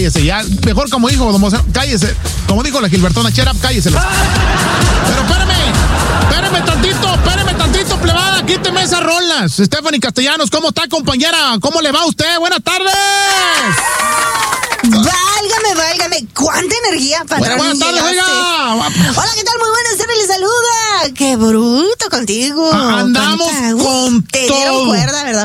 cállese ya. Mejor como dijo, cállese. Como dijo la Gilbertona, shut up, cállese. Pero espérame tantito, plebada, quíteme esas rolas. Stephanie Castellanos, ¿cómo está, compañera? ¿Cómo le va a usted? Buenas tardes. Válgame, cuánta energía, patrón. Buenas tardes, oiga. Hola, ¿qué tal? Muy buenas tardes, les saluda. Qué bruto contigo. Andamos con Te dieron todo. cuerda, ¿verdad?